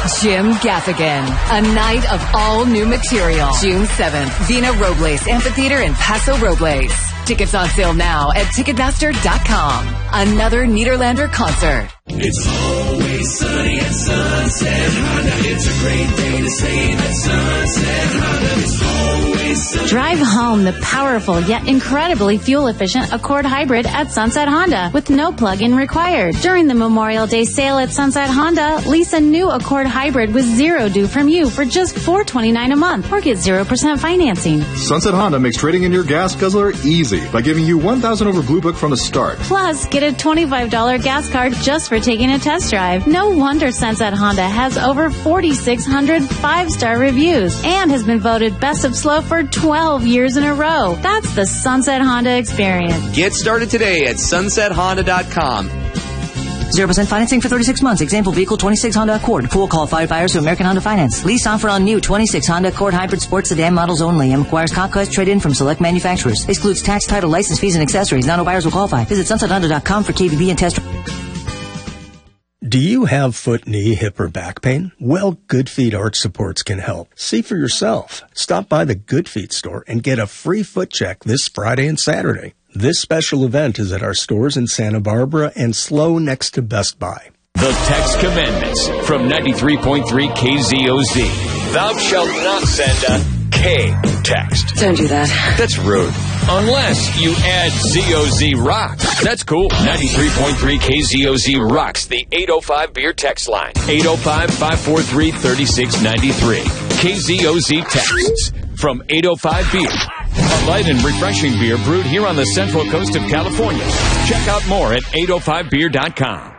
Jim Gaffigan, a night of all new material. June 7th, Vina Robles Amphitheater in Paso Robles. Tickets on sale now at Ticketmaster.com. Another Nederlander concert. It's always sunny at Sunset Honda. It's a great day to save at Sunset Honda. It's always sunny. Drive home the powerful yet incredibly fuel-efficient Accord Hybrid at Sunset Honda with no plug-in required. During the Memorial Day sale at Sunset Honda, lease a new Accord Hybrid with zero due from you for just $429 a month or get 0% financing. Sunset Honda makes trading in your gas guzzler easy by giving you $1,000 over Blue Book from the start. Plus, get a $25 gas card just for taking a test drive. No wonder Sunset Honda has over 4,600 five-star reviews and has been voted Best of Slow for 12 years in a row. That's the Sunset Honda experience. Get started today at sunsethonda.com. 0% financing for 36 months. Example vehicle 26 Honda Accord. Full qualified buyers to American Honda Finance. Lease offer on new 26 Honda Accord Hybrid Sports Sedan models only and requires Comcast trade-in from select manufacturers. Excludes tax, title, license fees, and accessories. Not all buyers will qualify. Visit sunsethonda.com for KBB and test. Do you have foot, knee, hip, or back pain? Well, Good Feet Arch Supports can help. See for yourself. Stop by the Good Feet store and get a free foot check this Friday and Saturday. This special event is at our stores in Santa Barbara and SLO next to Best Buy. The Text Commandments from 93.3 KZOZ. Thou shalt not send a K text. Don't do that. That's rude. Unless you add ZOZ Rocks. That's cool. 93.3 KZOZ Rocks, the 805 beer text line. 805-543-3693. KZOZ texts from 805 Beer. A light and refreshing beer brewed here on the Central Coast of California. Check out more at 805beer.com.